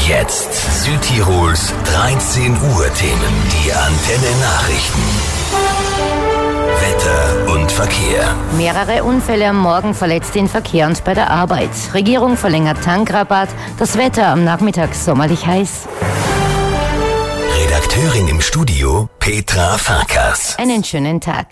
Jetzt Südtirols 13 Uhr Themen. Die Antenne Nachrichten. Wetter und Verkehr. Mehrere Unfälle am Morgen, Verletzte in Verkehr und bei der Arbeit. Regierung verlängert Tankrabatt. Das Wetter am Nachmittag sommerlich heiß. Redakteurin im Studio Petra Farkas. Einen schönen Tag.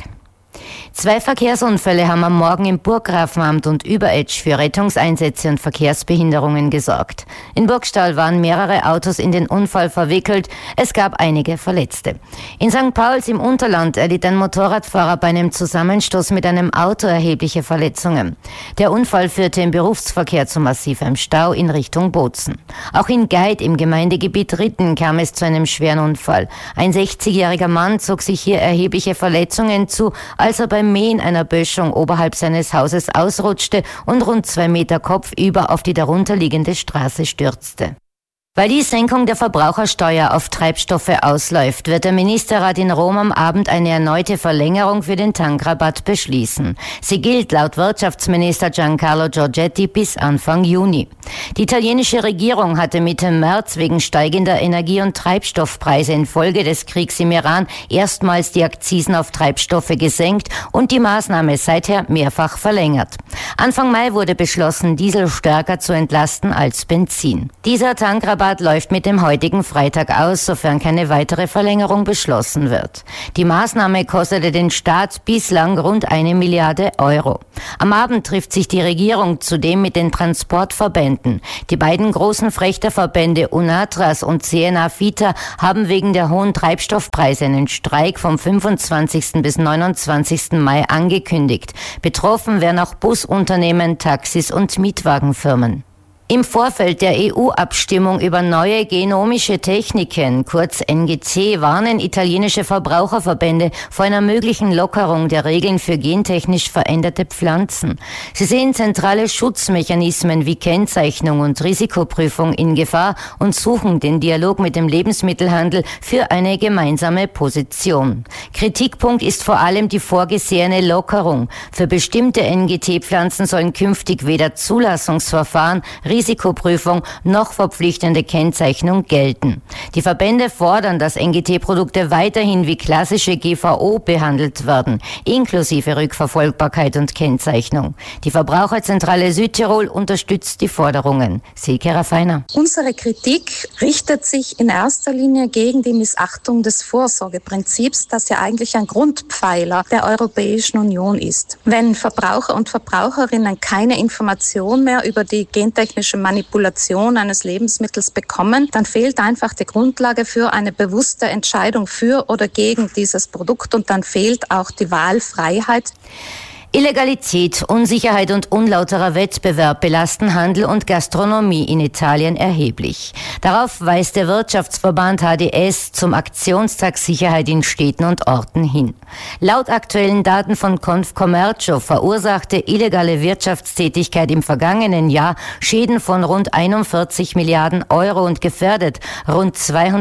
2 Verkehrsunfälle haben am Morgen im Burggrafenamt und Überetsch für Rettungseinsätze und Verkehrsbehinderungen gesorgt. In Burgstall waren mehrere Autos in den Unfall verwickelt. Es gab einige Verletzte. In St. Pauls im Unterland erlitt ein Motorradfahrer bei einem Zusammenstoß mit einem Auto erhebliche Verletzungen. Der Unfall führte im Berufsverkehr zu massivem Stau in Richtung Bozen. Auch in Geit im Gemeindegebiet Ritten kam es zu einem schweren Unfall. Ein 60-jähriger Mann zog sich hier erhebliche Verletzungen zu, als er beim Mähen einer Böschung oberhalb seines Hauses ausrutschte und rund 2 Meter kopfüber auf die darunterliegende Straße stürzte. Weil die Senkung der Verbrauchersteuer auf Treibstoffe ausläuft, wird der Ministerrat in Rom am Abend eine erneute Verlängerung für den Tankrabatt beschließen. Sie gilt laut Wirtschaftsminister Giancarlo Giorgetti bis Anfang Juni. Die italienische Regierung hatte Mitte März wegen steigender Energie- und Treibstoffpreise infolge des Kriegs im Iran erstmals die Akzisen auf Treibstoffe gesenkt und die Maßnahme seither mehrfach verlängert. Anfang Mai wurde beschlossen, Diesel stärker zu entlasten als Benzin. Dieser Tankrabatt läuft mit dem heutigen Freitag aus, sofern keine weitere Verlängerung beschlossen wird. Die Maßnahme kostete den Staat bislang rund 1 Milliarde Euro. Am Abend trifft sich die Regierung zudem mit den Transportverbänden. Die beiden großen Frächterverbände UNATRAS und CNA-FITA haben wegen der hohen Treibstoffpreise einen Streik vom 25. bis 29. Mai angekündigt. Betroffen wären auch Busunternehmen, Taxis und Mietwagenfirmen. Im Vorfeld der EU-Abstimmung über neue genomische Techniken, kurz NGT, warnen italienische Verbraucherverbände vor einer möglichen Lockerung der Regeln für gentechnisch veränderte Pflanzen. Sie sehen zentrale Schutzmechanismen wie Kennzeichnung und Risikoprüfung in Gefahr und suchen den Dialog mit dem Lebensmittelhandel für eine gemeinsame Position. Kritikpunkt ist vor allem die vorgesehene Lockerung. Für bestimmte NGT-Pflanzen sollen künftig weder Zulassungsverfahren, Risikoprüfung noch verpflichtende Kennzeichnung gelten. Die Verbände fordern, dass NGT-Produkte weiterhin wie klassische GVO behandelt werden, inklusive Rückverfolgbarkeit und Kennzeichnung. Die Verbraucherzentrale Südtirol unterstützt die Forderungen. Silke Raffiner. Unsere Kritik richtet sich in erster Linie gegen die Missachtung des Vorsorgeprinzips, das ja eigentlich ein Grundpfeiler der Europäischen Union ist. Wenn Verbraucher und Verbraucherinnen keine Information mehr über die gentechnische Manipulation eines Lebensmittels bekommen, dann fehlt einfach die Grundlage für eine bewusste Entscheidung für oder gegen dieses Produkt und dann fehlt auch die Wahlfreiheit. Illegalität, Unsicherheit und unlauterer Wettbewerb belasten Handel und Gastronomie in Italien erheblich. Darauf weist der Wirtschaftsverband HDS zum Aktionstag Sicherheit in Städten und Orten hin. Laut aktuellen Daten von Confcommercio verursachte illegale Wirtschaftstätigkeit im vergangenen Jahr Schäden von rund 41 Milliarden Euro und gefährdet rund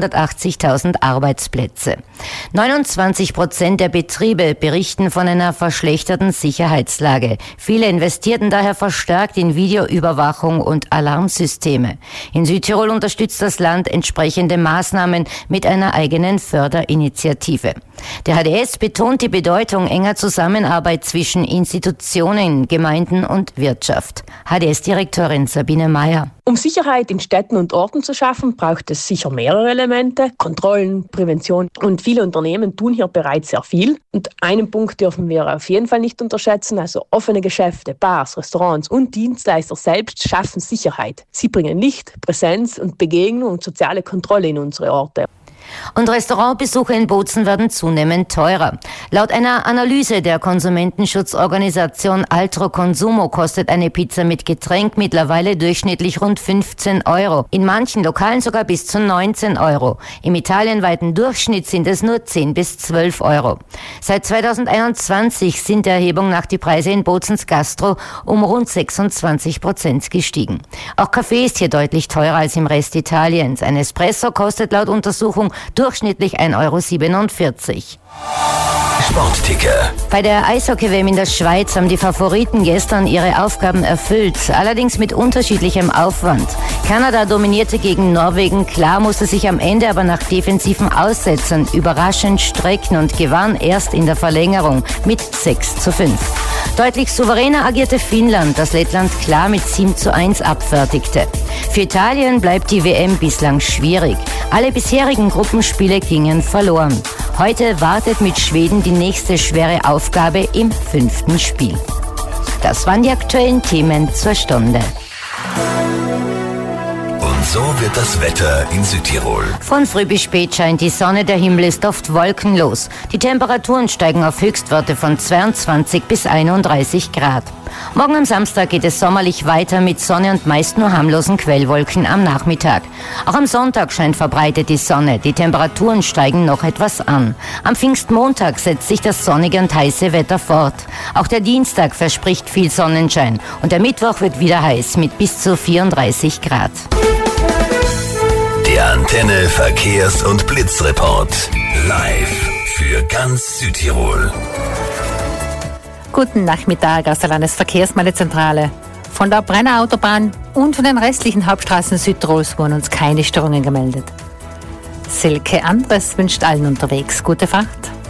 280.000 Arbeitsplätze. 29% der Betriebe berichten von einer verschlechterten Sicherheitslage. Viele investierten daher verstärkt in Videoüberwachung und Alarmsysteme. In Südtirol unterstützt das Land entsprechende Maßnahmen mit einer eigenen Förderinitiative. Der HDS betont die Bedeutung enger Zusammenarbeit zwischen Institutionen, Gemeinden und Wirtschaft. HDS-Direktorin Sabine Meyer. Um Sicherheit in Städten und Orten zu schaffen, braucht es sicher mehrere Elemente. Kontrollen, Prävention und viele Unternehmen tun hier bereits sehr viel. Und einen Punkt dürfen wir auf jeden Fall nicht unterschätzen, also offene Geschäfte, Bars, Restaurants und Dienstleister selbst schaffen Sicherheit. Sie bringen Licht, Präsenz und Begegnung und soziale Kontrolle in unsere Orte. Und Restaurantbesuche in Bozen werden zunehmend teurer. Laut einer Analyse der Konsumentenschutzorganisation Altro Consumo kostet eine Pizza mit Getränk mittlerweile durchschnittlich rund 15 Euro. In manchen Lokalen sogar bis zu 19 Euro. Im italienweiten Durchschnitt sind es nur 10 bis 12 Euro. Seit 2021 sind der Erhebung nach die Preise in Bozens Gastro um rund 26% gestiegen. Auch Kaffee ist hier deutlich teurer als im Rest Italiens. Ein Espresso kostet laut Untersuchung durchschnittlich 1,47 Euro. Sportticker. Bei der Eishockey-WM in der Schweiz haben die Favoriten gestern ihre Aufgaben erfüllt, allerdings mit unterschiedlichem Aufwand. Kanada dominierte gegen Norwegen, klar musste sich am Ende aber nach defensiven Aussetzern überraschend strecken und gewann erst in der Verlängerung mit 6:5. Deutlich souveräner agierte Finnland, das Lettland klar mit 7:1 abfertigte. Für Italien bleibt die WM bislang schwierig. Alle bisherigen Gruppenspiele gingen verloren. Heute wartet mit Schweden die nächste schwere Aufgabe im 5. Spiel. Das waren die aktuellen Themen zur Stunde. Und so wird das Wetter in Südtirol. Von früh bis spät scheint die Sonne, der Himmel ist oft wolkenlos. Die Temperaturen steigen auf Höchstwerte von 22 bis 31 Grad. Morgen am Samstag geht es sommerlich weiter mit Sonne und meist nur harmlosen Quellwolken am Nachmittag. Auch am Sonntag scheint verbreitet die Sonne. Die Temperaturen steigen noch etwas an. Am Pfingstmontag setzt sich das sonnige und heiße Wetter fort. Auch der Dienstag verspricht viel Sonnenschein und der Mittwoch wird wieder heiß mit bis zu 34 Grad. Der Antenne Verkehrs- und Blitzreport. Live für ganz Südtirol. Guten Nachmittag aus der Landesverkehrsmeldezentrale. Von der Brenner Autobahn und von den restlichen Hauptstraßen Südtirols wurden uns keine Störungen gemeldet. Silke Andres wünscht allen unterwegs gute Fahrt.